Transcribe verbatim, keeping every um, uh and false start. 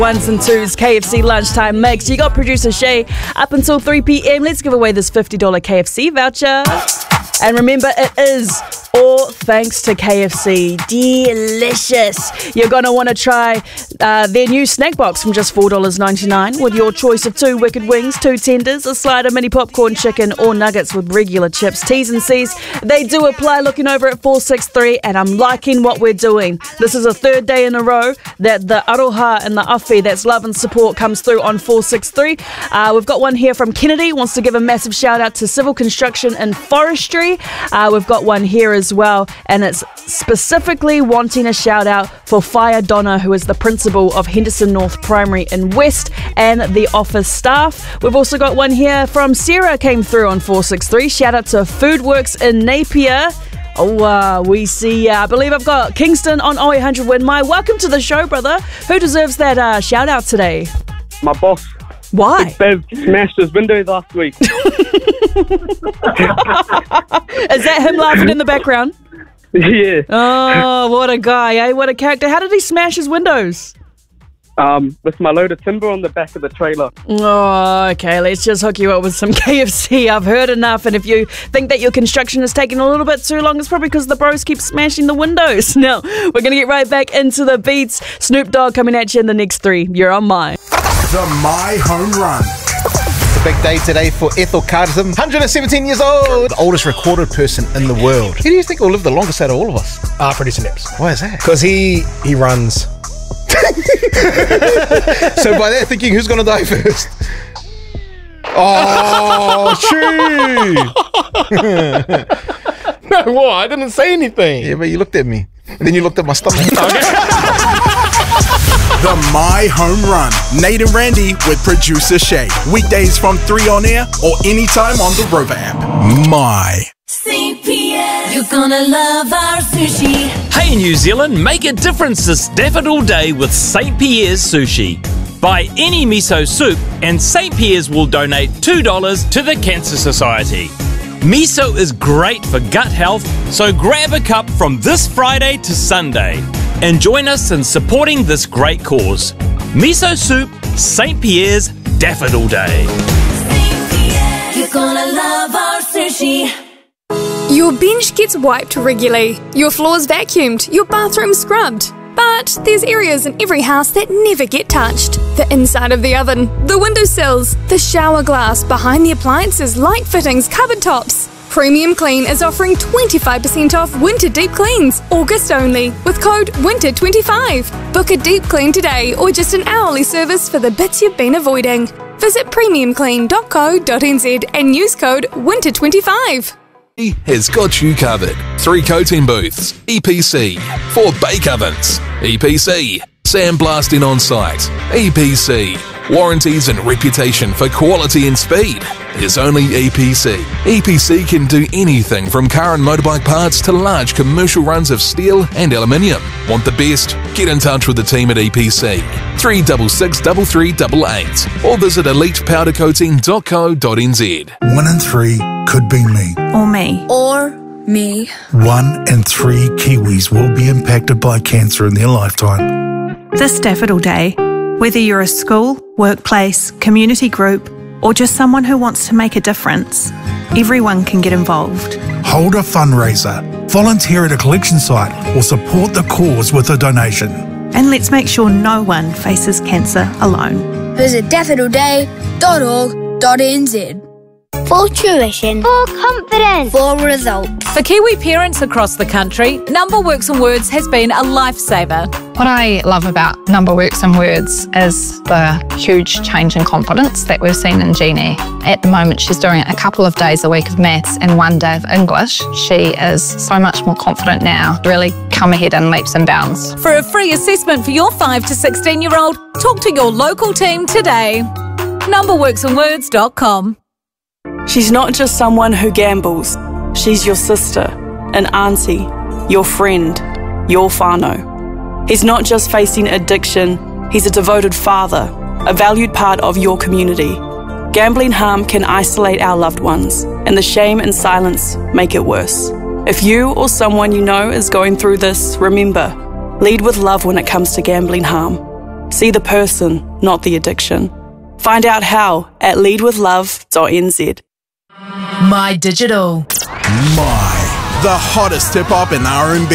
Ones and twos, K F C lunchtime mix. You got producer Shay up until three p.m. Let's give away this fifty dollars K F C voucher. And remember, it is all thanks to K F C. Delicious. You're going to want to try uh, their new snack box from just four dollars ninety-nine with your choice of two wicked wings, two tenders, a slider, mini popcorn chicken, or nuggets with regular chips. T's and C's, they do apply. Looking over at four six three, and I'm liking what we're doing. This is a third day in a row that the aroha and the awhi, that's love and support, comes through on four six three. Uh, we've got one here from Kennedy, wants to give a massive shout out to civil construction and forestry. Uh, we've got one here as well, and it's specifically wanting a shout out for Fire Donna, who is the principal of Henderson North Primary in West, and the office staff. We've also got one here from Sarah, came through on four six three. Shout out to Foodworks in Napier. Oh, uh, we see, uh, I believe I've got Kingston on oh eight hundred Win My. Welcome to the show, brother. Who deserves that uh, shout out today? My boss. Why? Big Bev smashed his windows last week. Is that him laughing in the background? Yeah. Oh, what a guy, eh? What a character. How did he smash his windows? Um, with my load of timber on the back of the trailer. Oh, okay. Let's just hook you up with some K F C. I've heard enough. And if you think that your construction is taking a little bit too long, it's probably because the bros keep smashing the windows. Now, we're going to get right back into the beats. Snoop Dogg coming at you in the next three. You're on My. The My Home Run. It's a big day today for Ethel Carson, one hundred seventeen years old, the oldest recorded person in the world. Who do you think will live the longest out of all of us? Uh, producer Nips. Why is that? Because he, he runs. So by that thinking, who's going to die first? Oh, true. No, what? I didn't say anything. Yeah, but you looked at me. And then you looked at my stomach. The My Home Run. Nate and Randy with producer Shay. Weekdays from three on air or anytime on the Rover app. My. Saint Pierre, you're gonna love our sushi. Hey New Zealand, make a difference this Daffodil Day with Saint Pierre's Sushi. Buy any miso soup and Saint Pierre's will donate two dollars to the Cancer Society. Miso is great for gut health, so grab a cup from this Friday to Sunday and join us in supporting this great cause. Miso soup, Saint Pierre's Daffodil Day. Saint Pierre, you're gonna love our sushi. Your bench gets wiped regularly, your floors vacuumed, your bathroom scrubbed. But there's areas in every house that never get touched. The inside of the oven, the windowsills, the shower glass, behind the appliances, light fittings, cupboard tops. Premium Clean is offering twenty-five percent off winter deep cleans, August only, with code winter twenty-five. Book a deep clean today or just an hourly service for the bits you've been avoiding. Visit premium clean dot co dot n z and use code winter twenty-five. Has got you covered. Three coating booths, E P C, four bake ovens, E P C, sandblasting on site, E P C, warranties and reputation for quality and speed is only E P C. E P C can do anything from car and motorbike parts to large commercial runs of steel and aluminium. Want the best? Get in touch with the team at E P C, three six six, three three eight eight, or visit elite powder coating dot co dot n z. One in three could be me. Or me. Or me. One in three Kiwis will be impacted by cancer in their lifetime. This Daffodil Day, whether you're a school, workplace, community group, or just someone who wants to make a difference, everyone can get involved. Hold a fundraiser, volunteer at a collection site, or support the cause with a donation. And let's make sure no one faces cancer alone. Visit daffodil day dot org dot n z. For tuition. For confidence. For results. For Kiwi parents across the country, Number Works and Words has been a lifesaver. What I love about Number Works and Words is the huge change in confidence that we've seen in Jeannie. At the moment, she's doing a couple of days a week of maths and one day of English. She is so much more confident now, really come ahead in leaps and bounds. For a free assessment for your five to sixteen-year-old, talk to your local team today. number works and words dot com. She's not just someone who gambles. She's your sister, an auntie, your friend, your whānau. He's not just facing addiction, he's a devoted father, a valued part of your community. Gambling harm can isolate our loved ones, and the shame and silence make it worse. If you or someone you know is going through this, remember, lead with love when it comes to gambling harm. See the person, not the addiction. Find out how at lead with love dot n z. My Digital. My, the hottest tip-up in R and B.